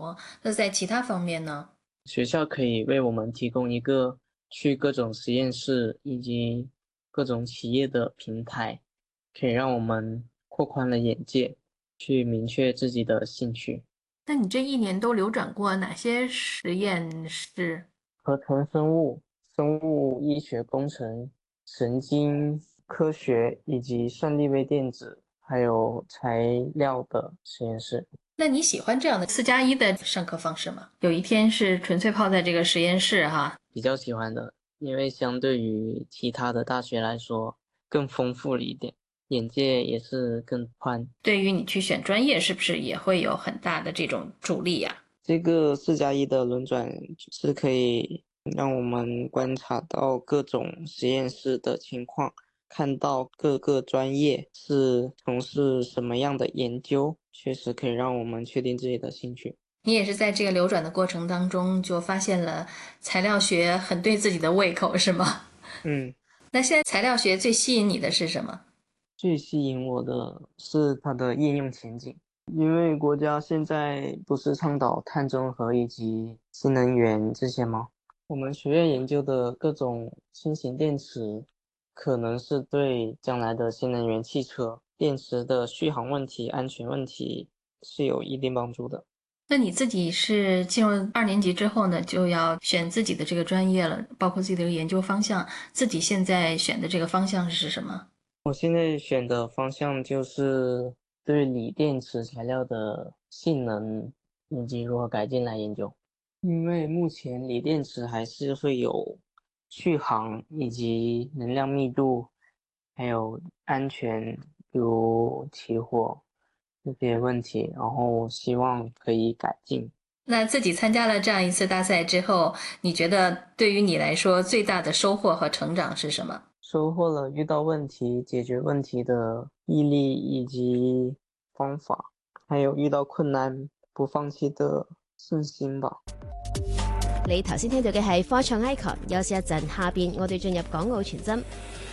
活。那在其他方面呢？ 学校可以为我们提供一个去各种实验室以及各种企业的平台，可以让我们扩宽了眼界，去明确自己的兴趣。 那你这一年都流转过哪些实验室？ 合成生物、生物医学工程、神经科学以及算力微电子，还有材料的实验室。 那你喜欢这样的4+1的上课方式吗？有一天是纯粹泡在这个实验室哈。 比较喜欢的，因为相对于其他的大学来说，更丰富了一点，眼界也是更宽。 对于你去选专业，是不是也会有很大的这种助力呀？ 这个4+1的轮转是可以让我们观察到各种实验室的情况，看到各个专业是从事什么样的研究，确实可以让我们确定自己的兴趣。 你也是在这个流转的过程当中，就发现了材料学很对自己的胃口，是吗？ 嗯， 那现在材料学最吸引你的是什么？ 最吸引我的是它的应用前景。因为国家现在不是倡导碳中和以及新能源这些吗？我们学院研究的各种轻型电池，可能是对将来的新能源汽车电池的续航问题、安全问题是有一定帮助的。 那你自己是进入2年级之后呢，就要选自己的这个专业了，包括自己的研究方向。自己现在选的这个方向是什么？ 我现在选的方向就是对锂电池材料的性能以及如何改进来研究。因为目前锂电池还是会有续航以及能量密度，还有安全，比如起火这些问题，然后希望可以改进。 那自己参加了这样一次大赛之后，你觉得对于你来说最大的收获和成长是什么？ 收获了遇到问题、解决问题的毅力以及方法，还有遇到困难不放棄的信心吧。 你頭先聽到嘅係科創 Icon，休息一陣，下邊我哋進入港澳傳真。